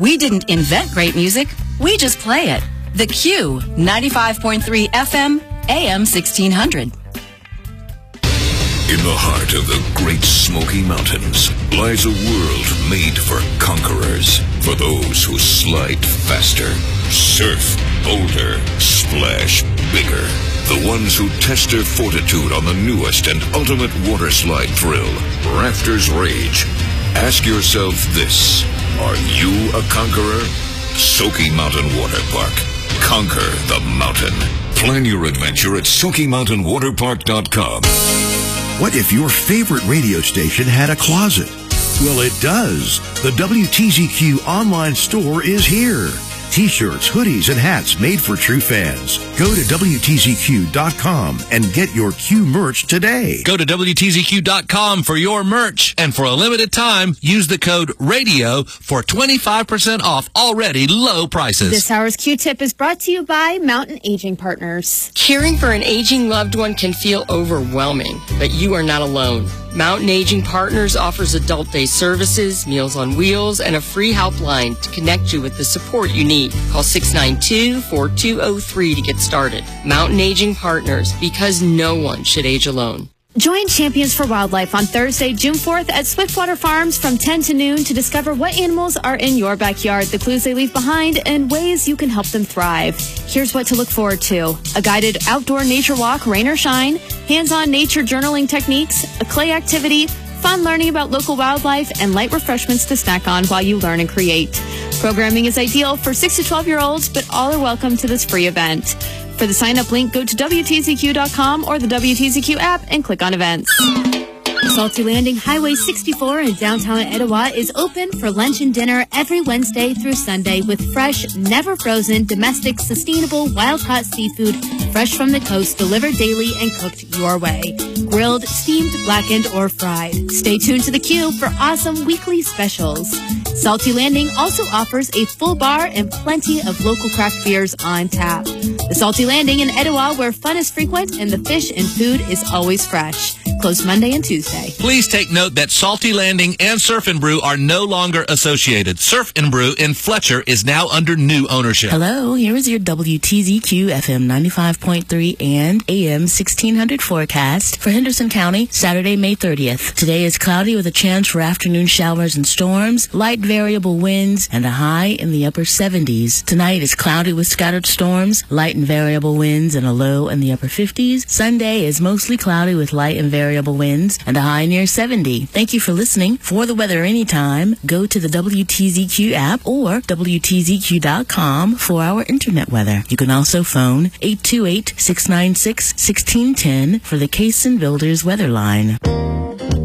We didn't invent great music. We just play it. The Q, 95.3 FM, AM 1600. In the heart of the Great Smoky Mountains lies a world made for conquerors, for those who slide faster, surf bolder, splash bigger, the ones who test their fortitude on the newest and ultimate water slide thrill, Rafters Rage. Ask yourself this: are you a conqueror? Smoky Mountain Water Park. Conquer the mountain. Plan your adventure at SmokyMountainWaterPark.com. What if your favorite radio station had a closet? Well, it does. The WTZQ online store is here. T-shirts, hoodies, and hats made for true fans. Go to WTZQ.com and get your Q merch today. Go to WTZQ.com for your merch, and for a limited time, use the code RADIO for 25% off already low prices. This hour's Q-Tip is brought to you by Mountain Aging Partners. Caring for an aging loved one can feel overwhelming, but you are not alone. Mountain Aging Partners offers adult day services, Meals on Wheels, and a free helpline to connect you with the support you need. Call 692-4203 to get started. Mountain Aging Partners, because no one should age alone. Join Champions for Wildlife on Thursday, June 4th at Swiftwater Farms from 10 to noon to discover what animals are in your backyard, the clues they leave behind, and ways you can help them thrive. Here's what to look forward to: a guided outdoor nature walk, rain or shine, hands-on nature journaling techniques, a clay activity, fun learning about local wildlife, and light refreshments to snack on while you learn and create. Programming is ideal for 6 to 12-year-olds, but all are welcome to this free event. For the sign-up link, go to WTZQ.com or the WTZQ app and click on events. Salty Landing Highway 64 in downtown Etowah is open for lunch and dinner every Wednesday through Sunday with fresh, never frozen, domestic, sustainable, wild-caught seafood fresh from the coast, delivered daily and cooked your way. Grilled, steamed, blackened, or fried. Stay tuned to the Q for awesome weekly specials. Salty Landing also offers a full bar and plenty of local craft beers on tap. The Salty Landing in Etowah, where fun is frequent and the fish and food is always fresh. Closed Monday and Tuesday. Please take note that Salty Landing and Surf and Brew are no longer associated. Surf and Brew in Fletcher is now under new ownership. Hello, here is your WTZQ FM 95.3 and AM 1600 forecast for Henderson County, Saturday, May 30th. Today is cloudy with a chance for afternoon showers and storms, light variable winds, and a high in the upper 70s. Tonight is cloudy with scattered storms, light and variable winds, and a low in the upper 50s. Sunday is mostly cloudy with light and variable winds and a high near 70. Thank you for listening. For the weather anytime, go to the WTZQ app or WTZQ.com for our internet weather. You can also phone 828-696-1610 for the Cason Builders weather line.